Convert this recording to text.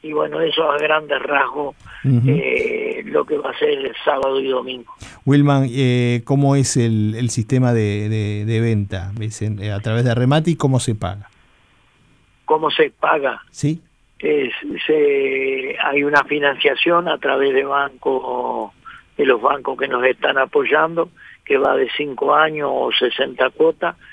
Y bueno, eso a grandes rasgos lo que va a ser el sábado y domingo. Wilman, ¿cómo es el sistema de venta? ¿A través de Remati cómo se paga? ¿Cómo se paga? ¿Sí? Hay una financiación a través de los bancos que nos están apoyando, que va de 5 años o 60 cuotas,